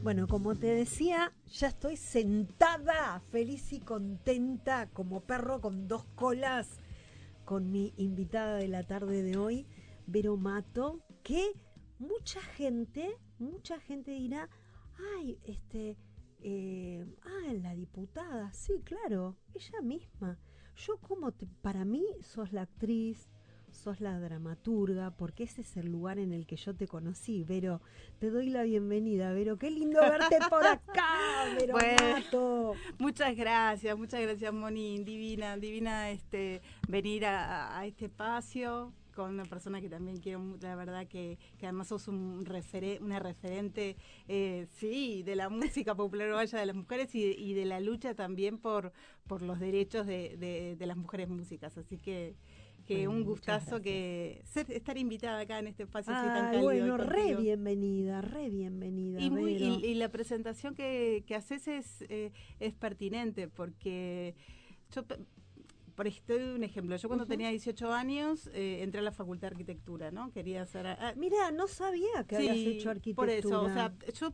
Bueno, como te decía, ya estoy sentada, feliz y contenta, como perro con dos colas, con mi invitada de la tarde de hoy, Vero Mato, que mucha gente dirá, ay, la diputada, sí, claro, ella misma. Para mí sos la actriz, sos la dramaturga, porque ese es el lugar en el que yo te conocí, Vero. Te doy la bienvenida, Vero. Qué lindo verte por acá, Vero Mato. Muchas gracias, Moni. Divina venir a este espacio con una persona que también quiero, la verdad que además sos una referente, sí, de la música popular uruguaya de las mujeres y de la lucha también por los derechos de las mujeres músicas. Así que bueno, un gustazo estar invitada acá en este espacio así tan cálido. Bueno, re bienvenida, Vero. Y la presentación que haces es pertinente porque yo... Por un ejemplo, yo cuando tenía 18 años entré a la Facultad de Arquitectura, ¿no? Quería hacer... Mira, no sabía que habías hecho arquitectura. Por eso, o sea, yo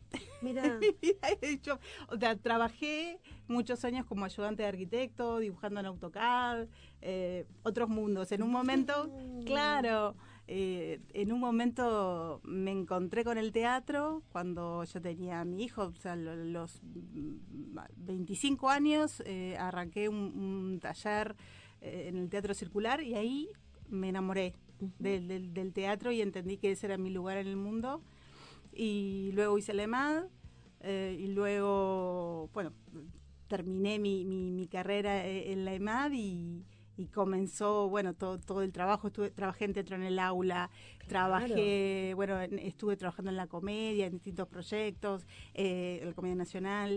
trabajé muchos años como ayudante de arquitecto, dibujando en AutoCAD, otros mundos. En un momento, claro, en un momento me encontré con el teatro cuando yo tenía a mi hijo, o sea, los 25 años, arranqué un taller en el Teatro Circular y ahí me enamoré del teatro y entendí que ese era mi lugar en el mundo. Y luego hice la EMAD y luego, bueno, terminé mi carrera en la EMAD y comenzó, bueno, todo el trabajo. Trabajé en Teatro en el Aula, estuve trabajando en la comedia, en distintos proyectos, en la Comedia Nacional,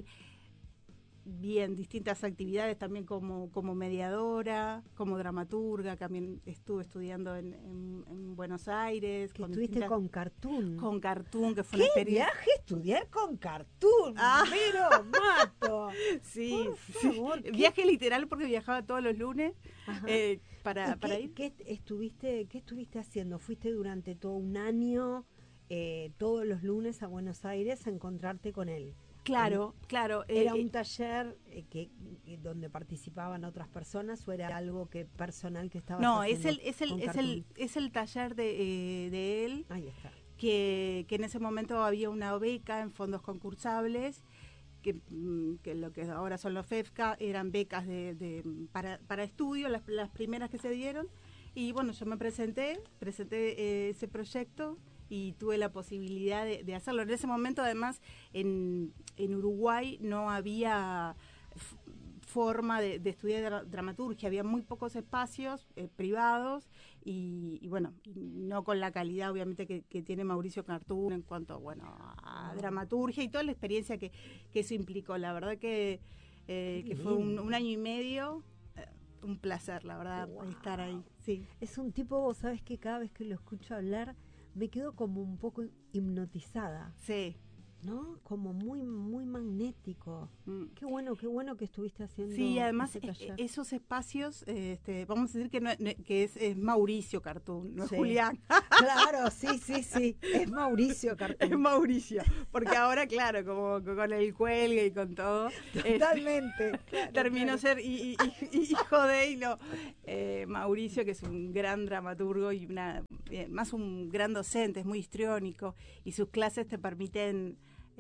bien, distintas actividades también como mediadora, como dramaturga. También estuve estudiando en Buenos Aires. Estuviste con Cartoon. Con Cartoon, que fue una experiencia. ¡Qué viaje estudiar con Cartoon! ¡Vero Mato! Sí, por favor, sí. Viaje literal porque viajaba todos los lunes para ir. ¿Qué estuviste haciendo? ¿Fuiste durante todo un año, todos los lunes a Buenos Aires a encontrarte con él? Claro. ¿Era un taller donde participaban otras personas o era algo personal que estabas haciendo? No, es el taller de él. Ahí está. Que en ese momento había una beca en fondos concursables, que lo que ahora son los FEFCA, eran becas para estudio, las primeras que se dieron. Y bueno, yo me presenté ese proyecto y tuve la posibilidad de hacerlo. En ese momento, además, en Uruguay no había forma de estudiar dramaturgia, había muy pocos espacios privados y bueno, no con la calidad obviamente que tiene Mauricio Cartoon en cuanto a dramaturgia y toda la experiencia que eso implicó. La verdad que fue un año y medio, un placer, la verdad, estar ahí. Sí. Es un tipo, vos sabés que cada vez que lo escucho hablar me quedo como un poco hipnotizada. Sí. ¿No? Como muy muy magnético. Qué bueno que estuviste haciendo. Sí, además esos espacios, vamos a decir que es Mauricio Cartoon, no es Julián. Claro, sí, es Mauricio Cartoon. Es Mauricio, porque ahora, claro, como con el cuelgue y con todo. Totalmente. Terminó ser hijo de hilo. Mauricio, que es un gran dramaturgo y más un gran docente, es muy histriónico y sus clases te permiten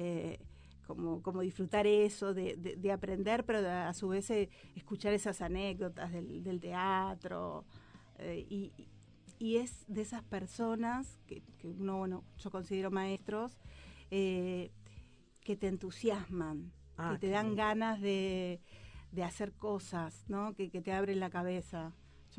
como disfrutar eso, de aprender, pero a su vez escuchar esas anécdotas del teatro, y es de esas personas que uno, yo considero maestros, que te entusiasman, que te dan ganas de hacer cosas, ¿no? Que te abren la cabeza.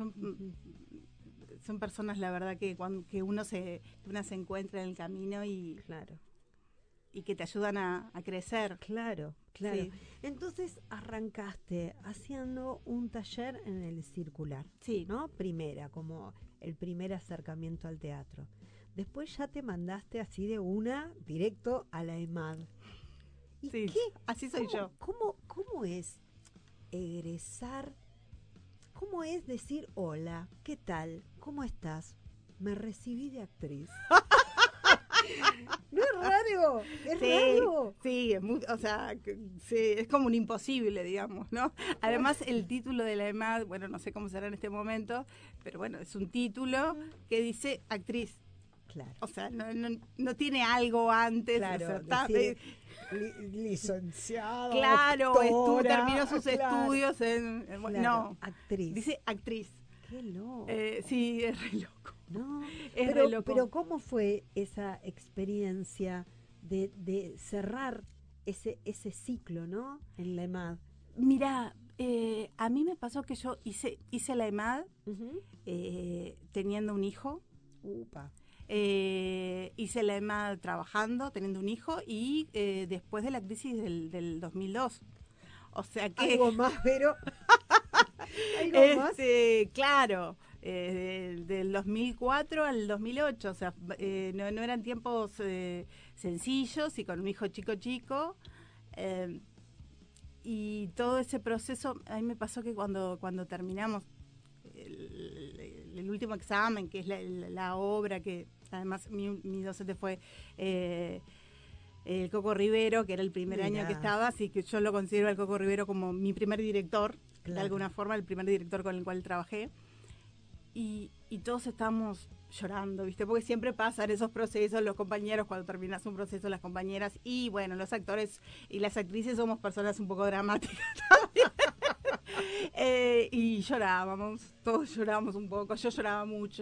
Son personas, la verdad, que una se encuentra en el camino y que te ayudan a crecer. Claro. Sí. Entonces arrancaste haciendo un taller en el Circular, sí, ¿no? Primera, como el primer acercamiento al teatro. Después ya te mandaste así de una directo a la EMAD. ¿Y sí, así soy yo. ¿Cómo es egresar? ¿Cómo es decir hola, qué tal, cómo estás? Me recibí de actriz. ¿No es raro? ¿Es Sí, raro? sí, o sea, sí, es como un imposible, digamos, ¿no? Además, el título de la EMAD, bueno, no sé cómo será en este momento, pero bueno, es un título que dice actriz. Claro. O sea, no tiene algo antes. Claro, O sea, está, decir licenciada, claro, doctora, terminó sus claro, estudios en claro, no, actriz. dice actriz. Qué loco. Sí, es re loco. No, Es re loco. pero ¿cómo fue esa experiencia de cerrar ese ciclo, ¿no? En la EMAD. Mira, a mí me pasó que yo hice la EMAD teniendo un hijo. Upa. Hice la EMAD trabajando, teniendo un hijo, y después de la crisis del 2002. O sea que... Algo más, pero... ¿Algo más? Claro, del 2004 al 2008. O sea, no eran tiempos sencillos y con un hijo chico. Y todo ese proceso, a mí me pasó que cuando terminamos el último examen, que es la obra, que además mi docente fue el Coco Rivero, que era el primer año que estaba, así que yo lo considero al Coco Rivero como mi primer director, claro, de alguna forma, el primer director con el cual trabajé. Y todos estábamos llorando, ¿viste? Porque siempre pasan esos procesos, los compañeros, cuando terminas un proceso, las compañeras, y bueno, los actores y las actrices somos personas un poco dramáticas también. Y llorábamos, todos llorábamos un poco, yo lloraba mucho,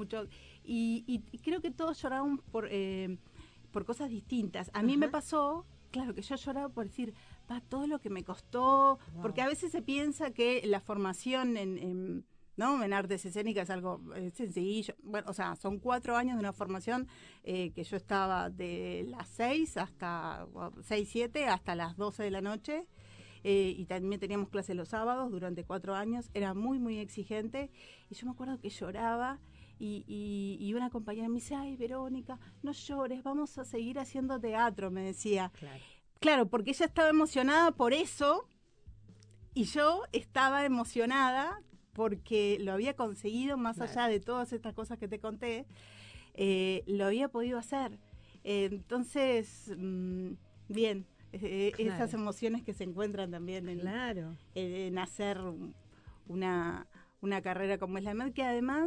y creo que todos llorábamos por cosas distintas. A mí me pasó, claro, que yo lloraba por decir, todo lo que me costó, porque a veces se piensa que la formación en artes escénicas es algo sencillo. Bueno, o sea, son 4 años de una formación que yo estaba de las 6 hasta 6, 7 hasta las 12 de la noche. Y también teníamos clases los sábados durante 4 años. Era muy, muy exigente. Y yo me acuerdo que lloraba y una compañera me dice, ay, Verónica, no llores, vamos a seguir haciendo teatro, me decía. Claro, porque ella estaba emocionada por eso y yo estaba emocionada porque lo había conseguido, más allá de todas estas cosas que te conté, lo había podido hacer. Entonces, bien, esas emociones que se encuentran también en hacer una carrera como es la EMAD, que además,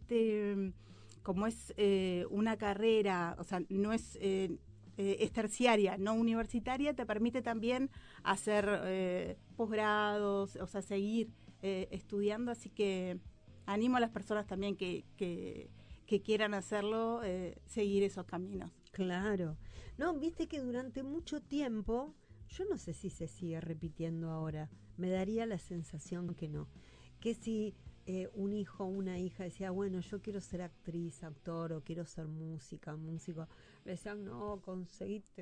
como es una carrera, o sea, no es terciaria, no universitaria, te permite también hacer posgrados, o sea, seguir estudiando, así que animo a las personas también que quieran hacerlo, seguir esos caminos. Claro. No, viste que durante mucho tiempo, yo no sé si se sigue repitiendo ahora, me daría la sensación que no, que si un hijo o una hija decía, bueno, yo quiero ser actriz, actor, o quiero ser músico, le decían, no, conseguiste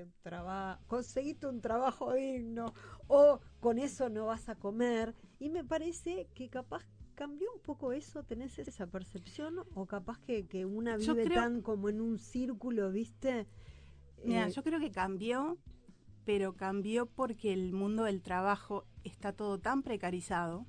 un trabajo digno, o con eso no vas a comer, y me parece que capaz cambió un poco eso. ¿Tenés esa percepción? O capaz que una vive tan como en un círculo, ¿viste? Mira, yo creo que cambió, pero cambió porque el mundo del trabajo está todo tan precarizado.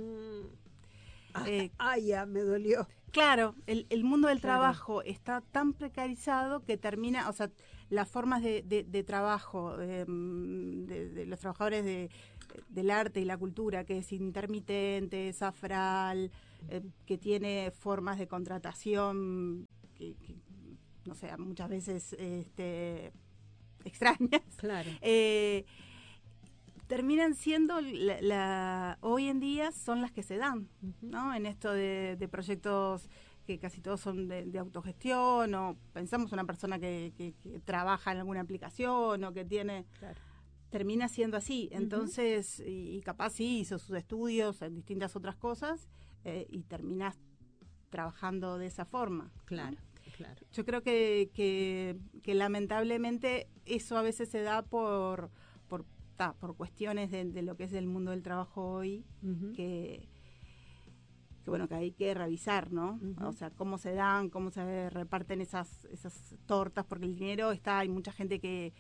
Ya me dolió. Claro, el mundo del trabajo está tan precarizado que termina, o sea, las formas de trabajo de los trabajadores del arte y la cultura, que es intermitente, safral, que tiene formas de contratación que no sé, muchas veces extrañas. Claro. Terminan siendo hoy en día son las que se dan, ¿no? En esto de proyectos que casi todos son de autogestión, o pensamos una persona que trabaja en alguna aplicación o que tiene... Claro. Termina siendo así. Entonces, y capaz sí hizo sus estudios en distintas otras cosas y terminas trabajando de esa forma. Claro. ¿No? Claro. Yo creo que lamentablemente eso a veces se da por cuestiones de lo que es el mundo del trabajo hoy, que bueno, que hay que revisar, ¿no? O sea, cómo se dan, cómo se reparten esas tortas, porque el dinero está, hay mucha gente que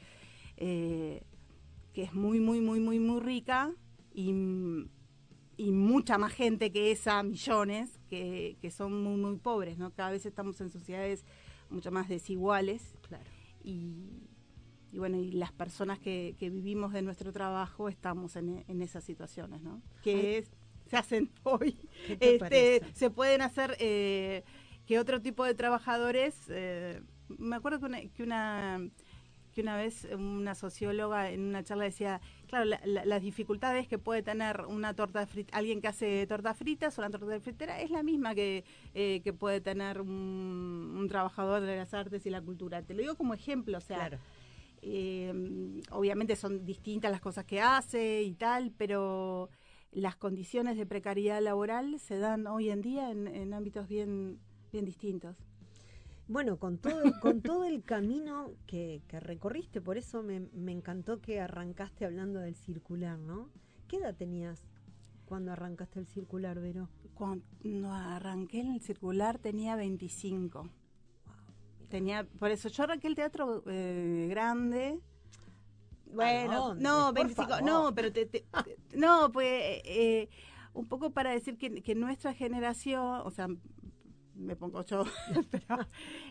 es muy, muy, muy, muy, muy rica y mucha más gente que esa, millones, que son muy, muy pobres, ¿no? Cada vez estamos en sociedades mucho más desiguales. Claro. y bueno, y las personas que vivimos de nuestro trabajo estamos en esas situaciones, ¿no? Se hacen hoy. ¿Qué te parece? Se pueden hacer que otro tipo de trabajadores. Me acuerdo que una vez una socióloga en una charla decía, claro, las dificultades que puede tener una torta frita, alguien que hace tortas fritas o una torta de fritera es la misma que puede tener un trabajador de las artes y la cultura. Te lo digo como ejemplo, o sea, Claro. Obviamente son distintas las cosas que hace y tal, pero las condiciones de precariedad laboral se dan hoy en día en ámbitos bien distintos. Bueno, con todo el camino que recorriste, por eso me encantó que arrancaste hablando del circular, ¿no? ¿Qué edad tenías cuando arrancaste el circular, Vero? Cuando arranqué en el circular tenía 25. Por eso yo arranqué el teatro grande. Bueno, no, 25, no, pero no, pues un poco para decir que nuestra generación, o sea, me pongo yo, pero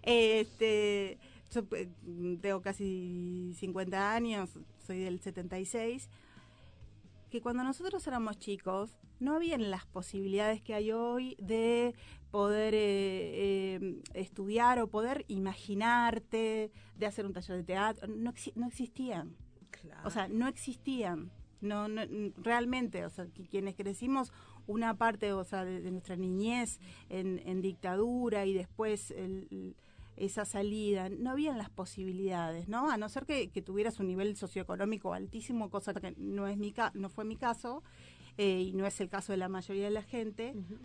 yo tengo casi 50 años, soy del 76, que cuando nosotros éramos chicos no habían las posibilidades que hay hoy de poder estudiar o poder imaginarte, de hacer un taller de teatro, no existían. Claro. O sea, no existían. No, realmente, o sea, quienes crecimos una parte, o sea, de nuestra niñez en dictadura y después esa salida, no habían las posibilidades, ¿no? A no ser que tuvieras un nivel socioeconómico altísimo, cosa que no fue mi caso, y no es el caso de la mayoría de la gente. Uh-huh.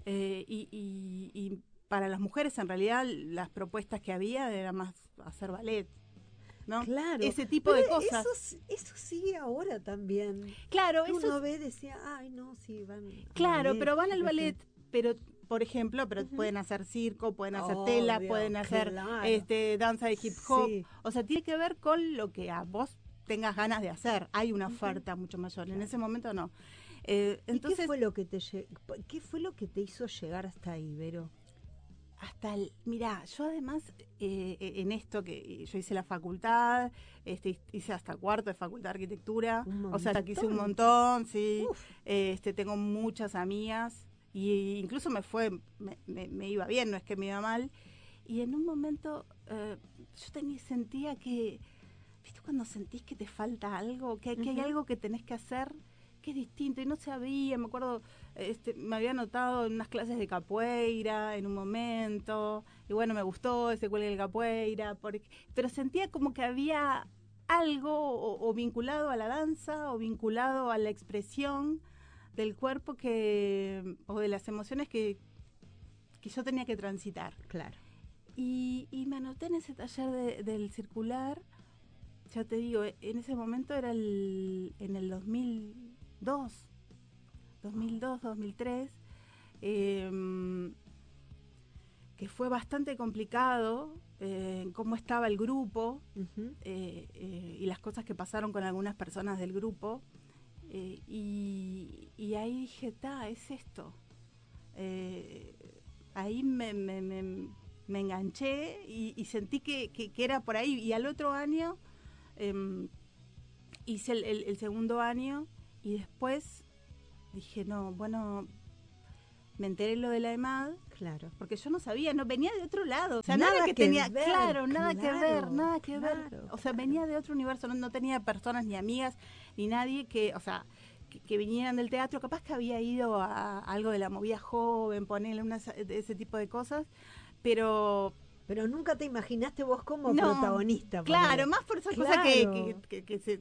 Y para las mujeres, en realidad, las propuestas que había era más hacer ballet, ¿no? Claro. Ese tipo de cosas. Eso sigue ahora también. Claro, uno ve, decía, ay, no, sí, van claro, ballet, pero van al ballet, pero por ejemplo, uh-huh. pueden hacer circo, pueden hacer tela, pueden hacer danza de hip hop. Sí. O sea, tiene que ver con lo que a vos tengas ganas de hacer. Hay una oferta mucho mayor. Claro. En ese momento no. Entonces, ¿qué fue lo que te hizo llegar hasta ahí, Vero? Mirá, yo además en esto que yo hice la facultad, hice hasta cuarto de facultad de arquitectura, o sea, que hice un montón, sí. Tengo muchas amigas y incluso me iba bien, no es que me iba mal. Y en un momento yo sentía que, ¿viste cuando sentís que te falta algo? Que hay algo que tenés que hacer que es distinto, y no sabía, me acuerdo, me había anotado en unas clases de capoeira en un momento, y bueno, me gustó ese cuelgue del capoeira, pero sentía como que había algo o vinculado a la danza, o vinculado a la expresión del cuerpo o de las emociones que yo tenía que transitar. Claro. Y me anoté en ese taller del circular, ya te digo, en ese momento era en el 2003, que fue bastante complicado cómo estaba el grupo, uh-huh. Y las cosas que pasaron con algunas personas del grupo, y ahí dije, es esto. Ahí me enganché y sentí que era por ahí, y al otro año hice el segundo año, y después dije, no, bueno, me enteré lo de la EMAD, claro, porque yo no sabía, no venía de otro lado, o sea, nada que tenía, ver, nada que ver, o sea, venía de otro universo, no tenía personas ni amigas ni nadie que, o sea, que vinieran del teatro, capaz que había ido a algo de la movida joven, ponerle ese tipo de cosas, pero nunca te imaginaste vos como protagonista. Claro, más por esa cosa que se...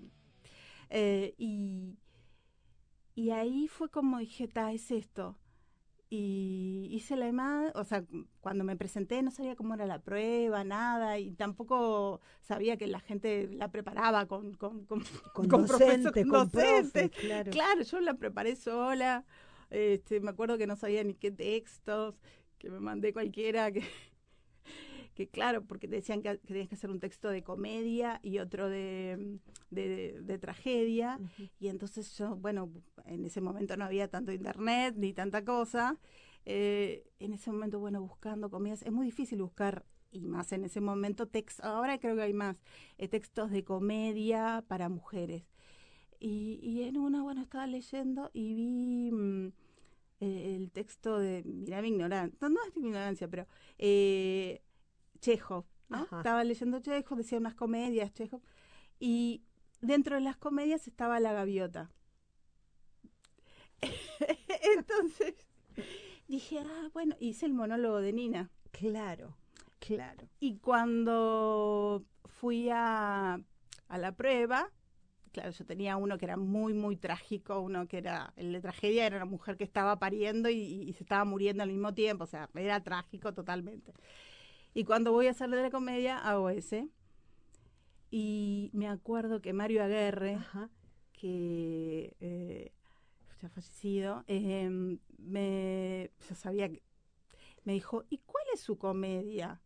y ahí fue como dije, es esto. Y hice la EMAD, o sea, cuando me presenté no sabía cómo era la prueba, nada, y tampoco sabía que la gente la preparaba con docente, con docente. Claro. Claro, yo la preparé sola, me acuerdo que no sabía ni qué textos, que me mandé cualquiera, que claro, porque te decían que tenías que hacer un texto de comedia y otro de tragedia, uh-huh. Y entonces yo, bueno, en ese momento no había tanto internet ni tanta cosa, en ese momento, bueno, buscando comedias, es muy difícil buscar y más en ese momento, ahora creo que hay más, textos de comedia para mujeres. Y en una, bueno, estaba leyendo y vi el texto de, mirá mi ignorancia, no es mi ignorancia, pero Chekhov, ¿no? Ajá. Estaba leyendo Chekhov, decía unas comedias, Chekhov, y dentro de las comedias estaba La Gaviota. Entonces dije, bueno, hice el monólogo de Nina. Claro. Y cuando fui a la prueba, claro, yo tenía uno que era muy, muy trágico, uno que era, el de tragedia era una mujer que estaba pariendo y se estaba muriendo al mismo tiempo, o sea, era trágico totalmente. Y cuando voy a hacer de la comedia, hago ese. Y me acuerdo que Mario Aguerre, Ajá. que ya fallecido, yo sabía que me dijo, ¿y cuál es su comedia?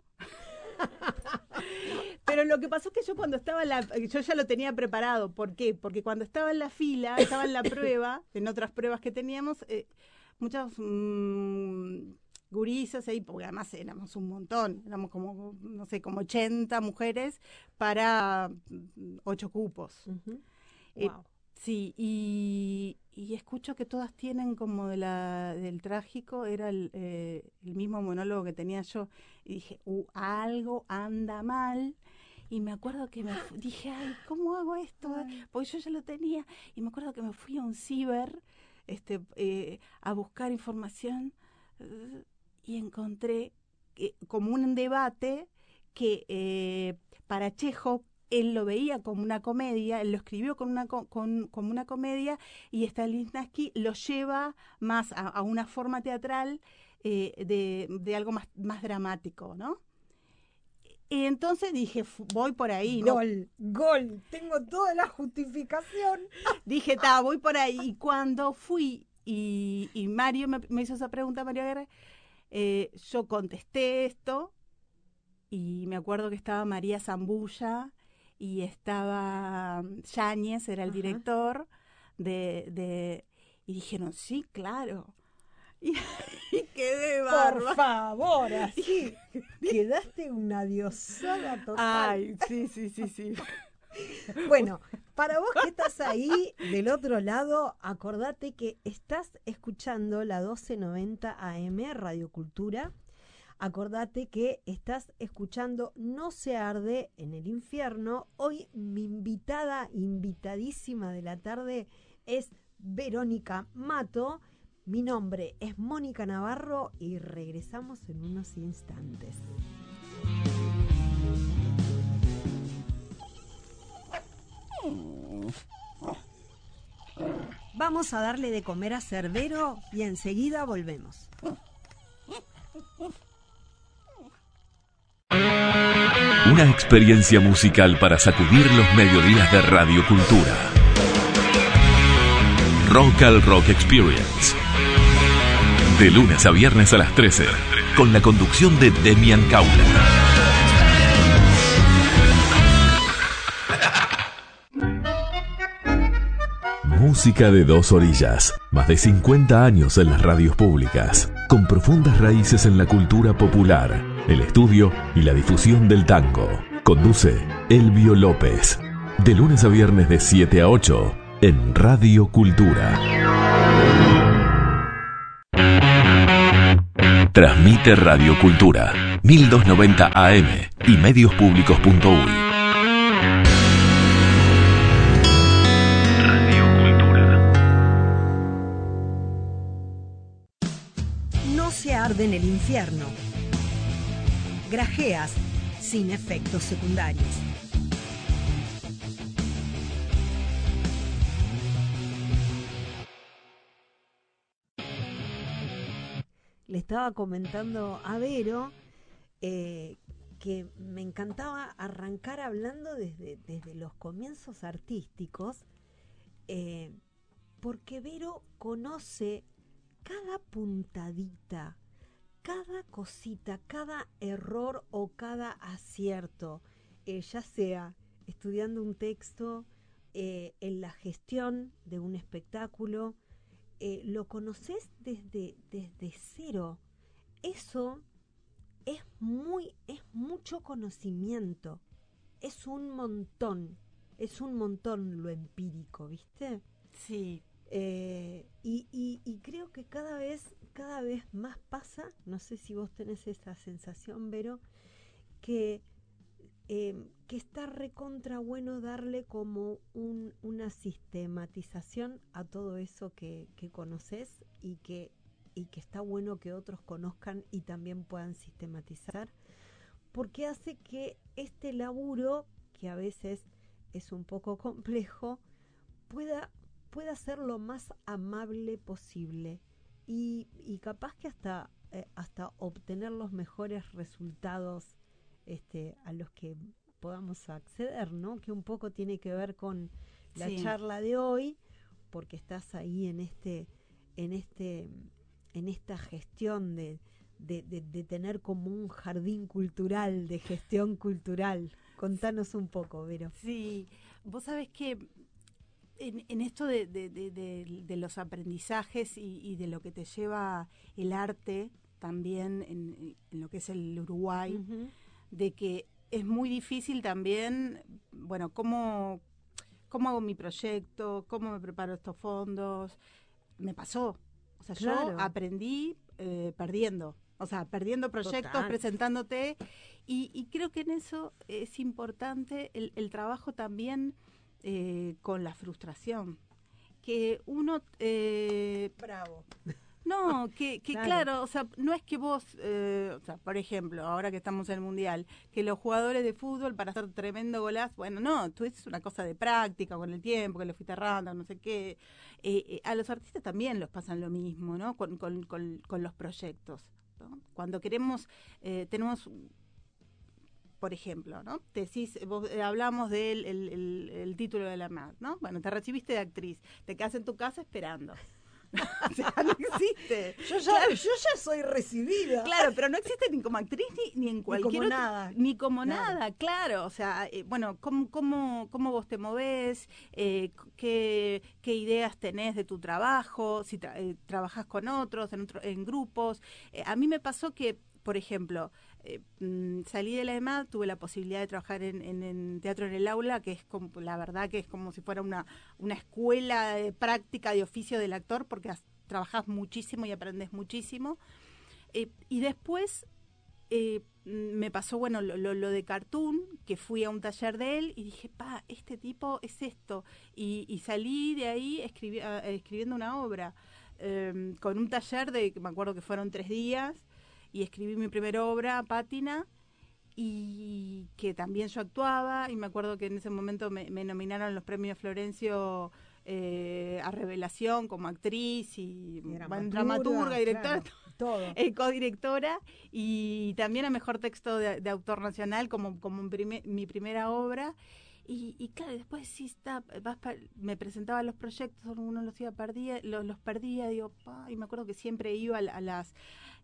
Pero lo que pasó es que yo cuando estaba yo ya lo tenía preparado. ¿Por qué? Porque cuando estaba en la fila, estaba en la prueba, en otras pruebas que teníamos, muchas gurisas ahí, porque además éramos un montón, éramos como, no sé, como 80 mujeres para 8 cupos. Uh-huh. Wow. Sí, y escucho que todas tienen como del trágico, era el mismo monólogo que tenía yo, y dije, algo anda mal, y me acuerdo que dije, ay, ¿cómo hago esto? Porque yo ya lo tenía, y me acuerdo que me fui a un ciber a buscar información, y encontré como un debate que para Chekhov, él lo veía como una comedia, él lo escribió como una comedia, y Stanislavski lo lleva más a una forma teatral de algo más dramático, ¿no? Y entonces dije, voy por ahí. Gol, tengo toda la justificación. Dije, voy por ahí. Y cuando fui y Mario me hizo esa pregunta, Mario Aguirre, yo contesté esto, y me acuerdo que estaba María Zambulla y estaba Yáñez, era el director y dijeron, sí, claro. Y quedé bárbara. Por favor, así. Quedaste una diosada total. Ay, sí. Bueno, para vos que estás ahí del otro lado, acordate que estás escuchando la 1290 AM Radio Cultura. Acordate que estás escuchando No se arde en el infierno. Hoy mi invitadísima de la tarde es Verónica Mato. Mi nombre es Mónica Navarro y regresamos en unos instantes. Vamos a darle de comer a Cerbero y enseguida volvemos. Una experiencia musical para sacudir los mediodías de Radio Cultura. Rock al Rock Experience. De lunes a viernes a las 13, con la conducción de Demian Caula. Música de dos orillas. Más de 50 años en las radios públicas, con profundas raíces en la cultura popular, el estudio y la difusión del tango. Conduce Elvio López. De lunes a viernes de 7 a 8 en Radio Cultura. Transmite Radio Cultura 1290 AM y mediospublicos.uy. Radio Cultura. No se arde en el infierno. Grajeas sin efectos secundarios. Le estaba comentando a Vero que me encantaba arrancar hablando desde los comienzos artísticos, porque Vero conoce cada puntadita, cada cosita, cada error o cada acierto, ya sea estudiando un texto, en la gestión de un espectáculo. Lo conoces desde cero. Eso es mucho conocimiento, es un montón lo empírico, ¿viste? Sí. Y creo que cada vez más pasa, no sé si vos tenés esa sensación, Vero, que está recontra bueno darle como una sistematización a todo eso que conoces y que está bueno que otros conozcan y también puedan sistematizar, porque hace que este laburo, que a veces es un poco complejo, pueda ser lo más amable posible y capaz que hasta obtener los mejores resultados a los que podamos acceder, ¿no? Que un poco tiene que ver con la Sí. charla de hoy, porque estás ahí en esta gestión de tener como un jardín cultural, de gestión cultural. Contanos un poco, Vero. Sí, vos sabés que en esto de los aprendizajes y de lo que te lleva el arte también en lo que es el Uruguay, Uh-huh. de que es muy difícil también, bueno, cómo hago mi proyecto, cómo me preparo estos fondos. Me pasó. O sea, Claro. yo aprendí perdiendo. O sea, perdiendo proyectos, Total. presentándote. Y creo que en eso es importante el trabajo también con la frustración. Que uno... Bravo. no, que Claro. claro, o sea, no es que vos, o sea, por ejemplo, ahora que estamos en el Mundial, que los jugadores de fútbol para hacer tremendo golazo, bueno, no, tú es una cosa de práctica con el tiempo, que lo fuiste errando, no sé qué. A los artistas también los pasan lo mismo, ¿no? Con los proyectos, ¿no? Cuando queremos, tenemos... Por ejemplo, ¿no? Te decís, hablamos del el título de la MAD, ¿no? Bueno, te recibiste de actriz, te quedas en tu casa esperando. O sea, no existe. Yo ya soy recibida. Claro, pero no existe ni como actriz ni en cualquier como nada. ni como Claro. nada, claro. O sea, bueno, ¿cómo vos te movés? ¿Qué ideas tenés de tu trabajo? Si trabajás con otros, en grupos. A mí me pasó que, por ejemplo, salí de la EMAD, tuve la posibilidad de trabajar en Teatro en el Aula, que es como, la verdad que es como si fuera una escuela de práctica de oficio del actor, porque trabajás muchísimo y aprendes muchísimo. Y después me pasó, bueno, lo de Cartoon, que fui a un taller de él y dije, este tipo es esto. Y salí de ahí escribiendo una obra, con un taller me acuerdo que fueron 3 días, y escribí mi primera obra, Pátina, y que también yo actuaba, y me acuerdo que en ese momento me nominaron los premios Florencio a Revelación como actriz y dramaturga, directora, claro, todo. codirectora, y también a Mejor Texto de Autor Nacional como mi primera obra. Y claro, después sí me presentaba los proyectos, algunos los perdía, digo, y me acuerdo que siempre iba a las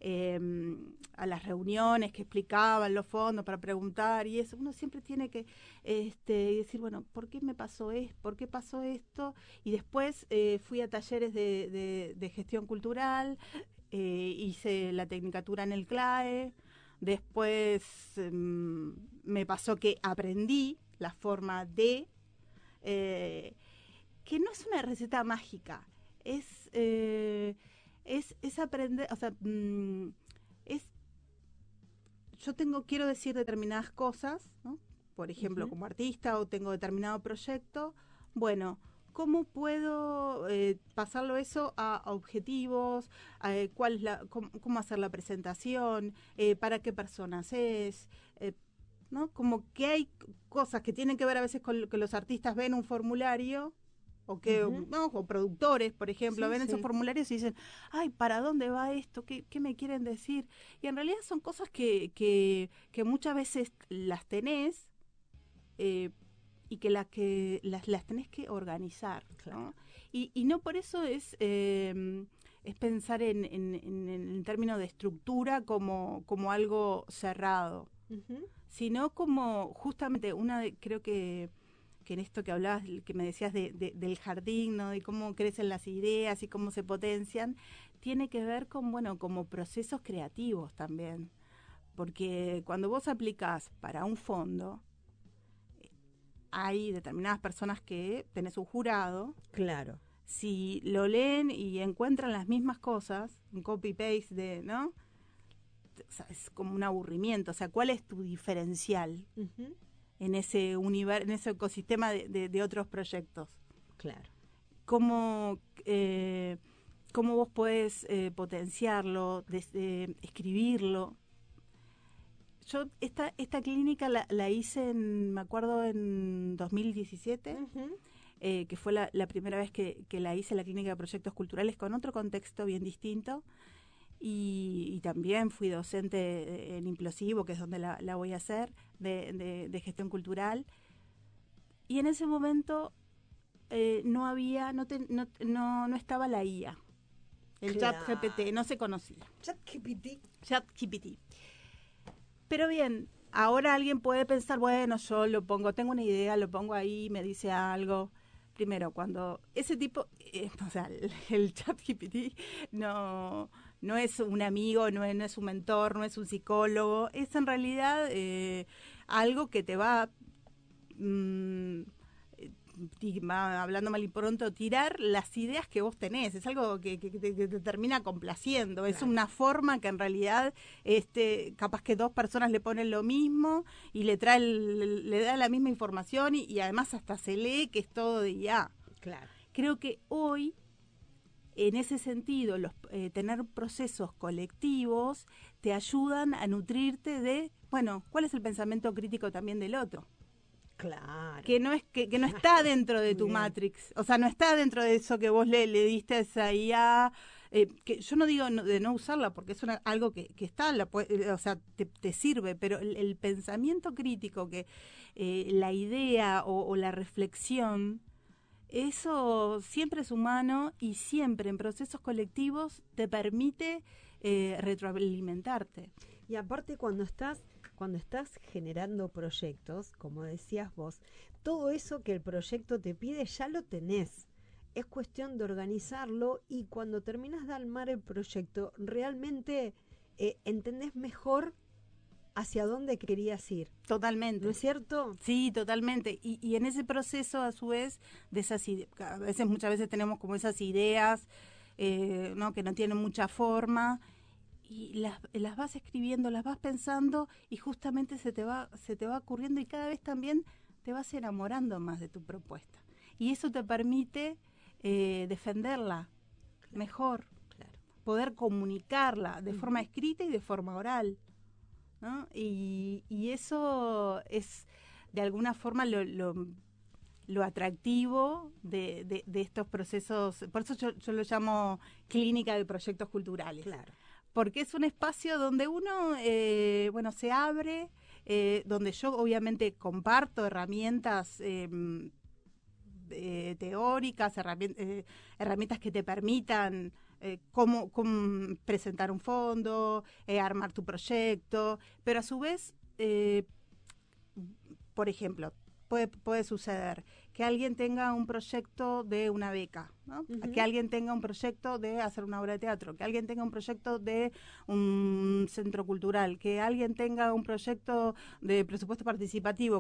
reuniones que explicaban los fondos para preguntar, y eso, uno siempre tiene que decir, bueno, ¿por qué me pasó esto? ¿Por qué pasó esto? Y después fui a talleres de gestión cultural, hice la tecnicatura en el CLAE, después me pasó que aprendí la forma de, que no es una receta mágica, es aprender, o sea, quiero decir determinadas cosas, ¿no? Por ejemplo, Uh-huh. como artista, o tengo determinado proyecto, bueno, ¿cómo puedo pasarlo eso a objetivos? Cómo hacer la presentación? ¿Para qué personas es? ¿No? Como que hay cosas que tienen que ver a veces con que los artistas ven un formulario, o que Uh-huh. ¿no? O productores, por ejemplo, Sí, ven sí. esos formularios y dicen, ay, ¿para dónde va esto? ¿Qué me quieren decir? Y en realidad son cosas que muchas veces las tenés, y que las tenés que organizar, Claro. ¿no? Y no por eso es pensar en términos de estructura como algo cerrado, Uh-huh. sino como justamente creo que en esto que hablabas, que me decías del jardín, ¿no? De cómo crecen las ideas y cómo se potencian, tiene que ver con, bueno, como procesos creativos también. porque cuando vos aplicás para un fondo, hay determinadas personas que tenés un jurado. Claro. Si lo leen y encuentran las mismas cosas, un copy-paste ¿no? O sea, es como un aburrimiento. O sea, ¿cuál es tu diferencial en ese en ese ecosistema de otros proyectos? Claro. ¿Cómo vos podés potenciarlo, escribirlo? Yo esta clínica la hice, me acuerdo, en 2017. Que fue la primera vez que la hice, la clínica de proyectos culturales, con otro contexto bien distinto, y también fui docente en Implosivo, que es donde la voy a hacer, de gestión cultural, y en ese momento no estaba la IA, el Claro. ChatGPT, no se conocía. ChatGPT. Pero bien, ahora alguien puede pensar, bueno, yo tengo una idea, lo pongo ahí, me dice algo. Primero, cuando ese tipo, o sea, el ChatGPT no es un amigo, no es un mentor, no es un psicólogo, es en realidad algo que te va, hablando mal y pronto, tirar las ideas que vos tenés. Es algo que te termina complaciendo. Claro. Es una forma que en realidad capaz que dos personas le ponen lo mismo y le da la misma información y además hasta se lee que es todo de IA. Claro. Creo que hoy, en ese sentido, tener procesos colectivos te ayudan a nutrirte de, bueno, ¿cuál es el pensamiento crítico también del otro? Claro. Que no está dentro de tu Matrix, o sea, no está dentro de eso que vos le diste a esa IA, que yo no digo de no usarla, porque es algo que está, o sea, te sirve, pero el pensamiento crítico, que la idea o la reflexión, eso siempre es humano y siempre en procesos colectivos te permite retroalimentarte. Y aparte cuando estás generando proyectos, como decías vos, todo eso que el proyecto te pide ya lo tenés. Es cuestión de organizarlo y cuando terminas de armar el proyecto, realmente entendés mejor hacia dónde querías ir. Totalmente. ¿No es cierto? Sí, totalmente. Y en ese proceso, a su vez, de esas muchas veces tenemos como esas ideas, ¿no? Que no tienen mucha forma, y las vas escribiendo, las vas pensando y justamente se te va ocurriendo y cada vez también te vas enamorando más de tu propuesta. Y eso te permite defenderla mejor, poder comunicarla de forma escrita y de forma oral, ¿no? Y eso es de alguna forma lo atractivo de estos procesos. Por eso yo lo llamo clínica de proyectos culturales. Claro. Porque es un espacio donde uno, se abre, donde yo obviamente comparto herramientas teóricas, herramientas que te permitan cómo presentar un fondo, armar tu proyecto, pero a su vez, por ejemplo, puede suceder que alguien tenga un proyecto de una beca, ¿no? Que alguien tenga un proyecto de hacer una obra de teatro, que alguien tenga un proyecto de un centro cultural, que alguien tenga un proyecto de presupuesto participativo,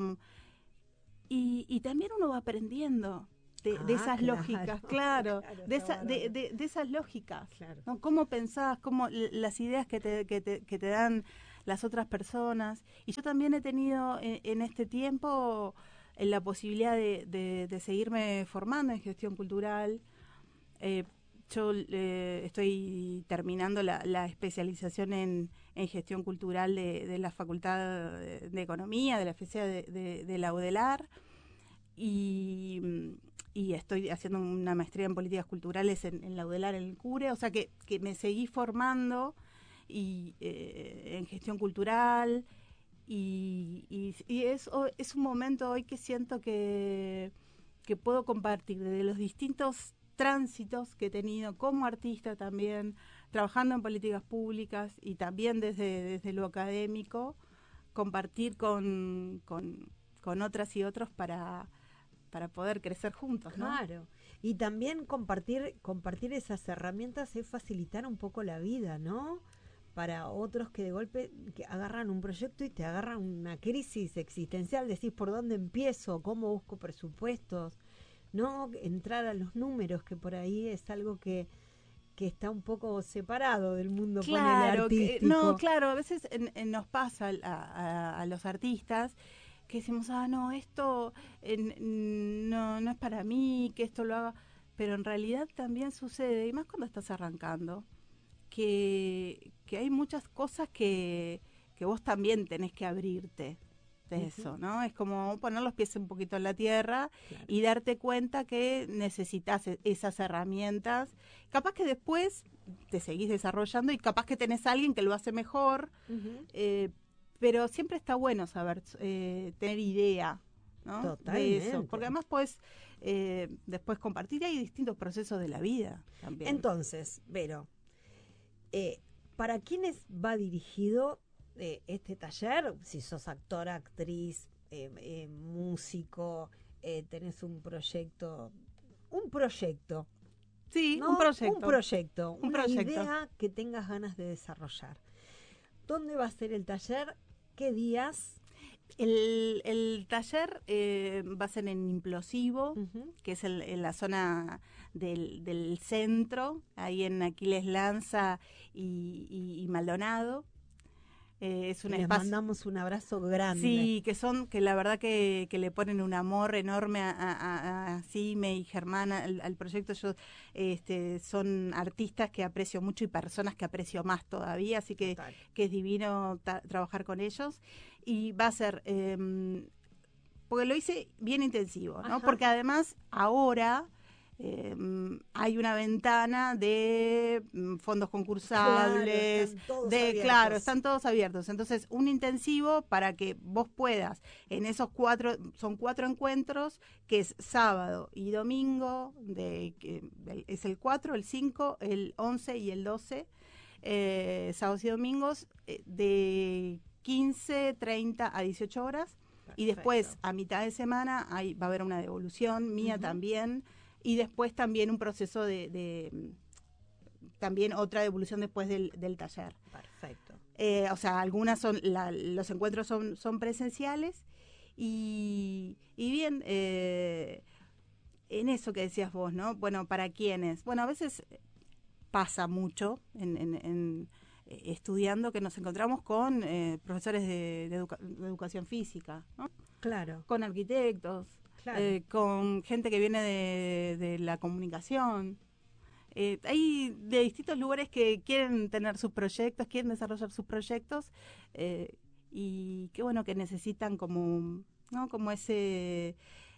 y también uno va aprendiendo de esas lógicas, claro, de esas lógicas, claro, ¿no? Cómo pensás, las ideas que te dan las otras personas. Y yo también he tenido en este tiempo la posibilidad de seguirme formando en gestión cultural. Yo estoy terminando la especialización en gestión cultural de la Facultad de Economía, de la FCA de la UDELAR, y estoy haciendo una maestría en políticas culturales en la UDELAR, en el CURE, o sea que me seguí formando y en gestión cultural, y es un momento hoy que siento que puedo compartir de los distintos tránsitos que he tenido como artista también, trabajando en políticas públicas y también desde lo académico, compartir con otras y otros para poder crecer juntos, ¿no? Claro. Y también compartir esas herramientas es facilitar un poco la vida, ¿no? para otros que de golpe que agarran un proyecto y te agarran una crisis existencial, decís por dónde empiezo, cómo busco presupuestos, no entrar a los números, que por ahí es algo que está un poco separado del mundo Claro, artístico. no, claro, a veces nos pasa a los artistas que decimos, no, esto no es para mí, que esto lo haga, pero en realidad también sucede, y más cuando estás arrancando, que hay muchas cosas que vos también tenés que abrirte de eso, ¿no? Es como poner los pies un poquito en la tierra, claro, y darte cuenta que necesitas esas herramientas. Capaz que después te seguís desarrollando y capaz que tenés a alguien que lo hace mejor, pero siempre está bueno saber, tener idea, ¿no? Totalmente. De eso, porque además puedes después compartir, y hay distintos procesos de la vida también. Entonces, Vero, ¿para quiénes va dirigido este taller? Si sos actor, actriz, músico, tenés un proyecto. Sí, ¿no? Un proyecto, una idea que tengas ganas de desarrollar. ¿Dónde va a ser el taller? ¿Qué días? El taller va a ser en Implosivo, que es en la zona del centro, ahí en Aquiles Lanza y Maldonado. Es un Les espacio, mandamos un abrazo grande. Sí, que la verdad que le ponen un amor enorme a Sime y Germán al proyecto. Yo son artistas que aprecio mucho y personas que aprecio más todavía, así que es divino trabajar con ellos. Y va a ser, porque lo hice bien intensivo, ¿no? Porque además ahora hay una ventana de fondos concursables, están todos abiertos. Entonces, un intensivo para que vos puedas, en esos 4 encuentros, que es sábado y domingo, es el 4, el 5, el 11 y el 12, sábados y domingos, de 15, 30 a 18 horas. Perfecto. Y después, a mitad de semana, va a haber una devolución mía también. Y después también un proceso también otra devolución después del taller. Perfecto. O sea, algunas los encuentros son presenciales y bien, en eso que decías vos, ¿no? Bueno, ¿para quiénes? Bueno, a veces pasa mucho en estudiando que nos encontramos con profesores de educación física, ¿no? Claro. Con arquitectos. Claro. Con gente que viene de la comunicación. Hay de distintos lugares que quieren tener sus proyectos, quieren desarrollar sus proyectos, y qué bueno que necesitan como ese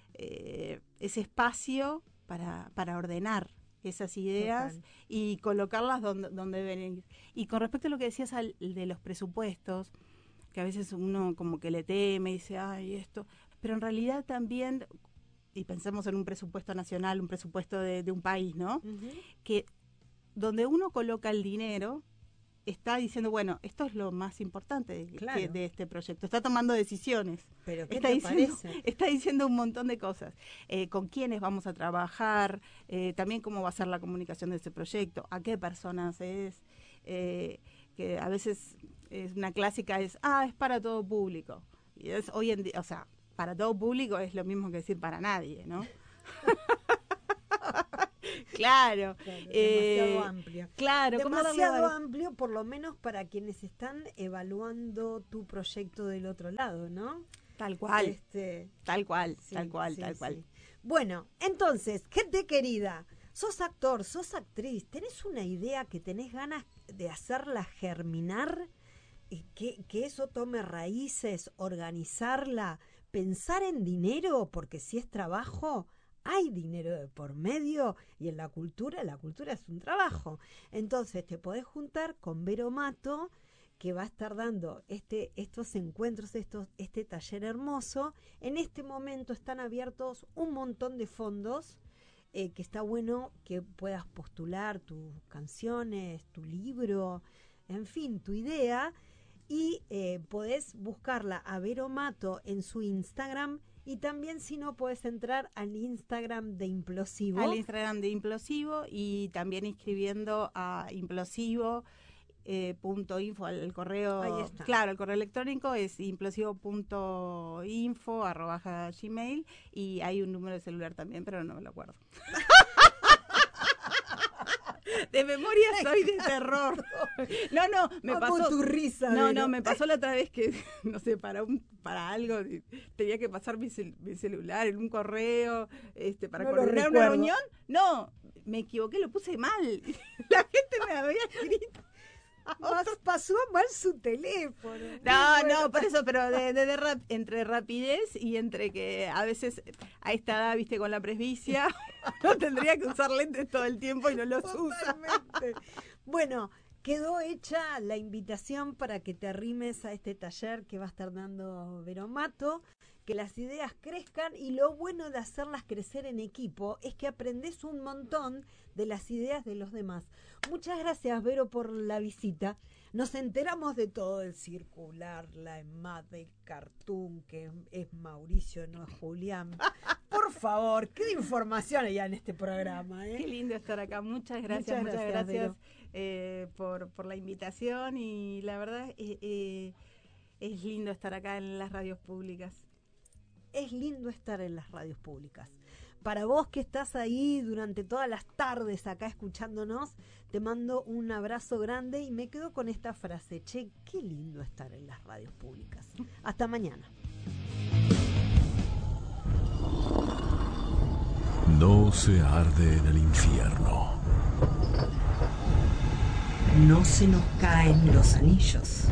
espacio para ordenar esas ideas. Total. Y colocarlas donde deben ir. Y con respecto a lo que decías de los presupuestos, que a veces uno como que le teme y dice, ay, esto... Pero en realidad también, y pensemos en un presupuesto nacional, un presupuesto de un país, ¿no? Que donde uno coloca el dinero, está diciendo, bueno, esto es lo más importante de este proyecto. Está tomando decisiones. ¿Pero qué te parece? Está diciendo un montón de cosas. Con quiénes vamos a trabajar, también cómo va a ser la comunicación de ese proyecto, a qué personas es, que a veces es una clásica, es para todo público. Y es hoy en día, o sea, para todo público es lo mismo que decir para nadie, ¿no? Claro. Demasiado amplio. Claro. Demasiado amplio, por lo menos para quienes están evaluando tu proyecto del otro lado, ¿no? Tal cual. Tal cual. Bueno, entonces, gente querida, sos actor, sos actriz, ¿tenés una idea que tenés ganas de hacerla germinar? Que eso tome raíces, organizarla, pensar en dinero, porque si es trabajo, hay dinero de por medio, y en la cultura es un trabajo. Entonces te podés juntar con Vero Mato, que va a estar dando estos encuentros, este taller hermoso. En este momento están abiertos un montón de fondos, que está bueno que puedas postular tus canciones, tu libro, en fin, tu idea. Y podés buscarla a Vero Mato en su Instagram, y también, si no, podés entrar al Instagram de Implosivo. Al Instagram de Implosivo, y también inscribiendo a Implosivo .info, el correo, Ahí está. claro, el correo electrónico es implosivo.info@gmail, y hay un número de celular también, pero no me lo acuerdo. De memoria soy de terror. No, me pasó tu risa. No, me pasó la otra vez que, no sé, para algo tenía que pasar mi celular en un correo, para coordinar una reunión. No, me equivoqué, lo puse mal. La gente me había escrito. Pasó mal su teléfono. No, por eso, pero entre rapidez y entre que a veces a esta edad, viste, con la presbicia, no tendría que usar lentes todo el tiempo y no los usa. Bueno, quedó hecha la invitación para que te arrimes a este taller que va a estar dando Vero Mato, que las ideas crezcan, y lo bueno de hacerlas crecer en equipo es que aprendes un montón de las ideas de los demás. Muchas gracias, Vero, por la visita. Nos enteramos de todo, el circular, la EMAD, el cartoon, que es Mauricio, no es Julián. Por favor, qué información hay en este programa, ¿eh? Qué lindo estar acá. Muchas gracias por la invitación, y la verdad es lindo estar acá en las radios públicas. Es lindo estar en las radios públicas. Para vos que estás ahí durante todas las tardes acá escuchándonos, te mando un abrazo grande y me quedo con esta frase: che, qué lindo estar en las radios públicas. Hasta mañana. No se arde en el infierno. No se nos caen los anillos.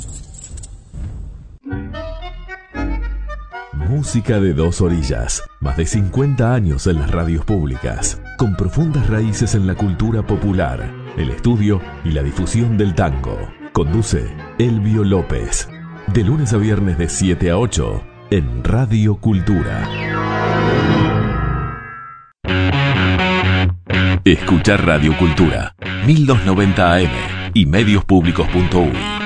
Música de dos orillas. Más de 50 años en las radios públicas. Con profundas raíces en la cultura popular, el estudio y la difusión del tango. Conduce Elvio López. De lunes a viernes de 7 a 8 en Radio Cultura. Escuchar Radio Cultura 1290 AM y mediospublicos.uy.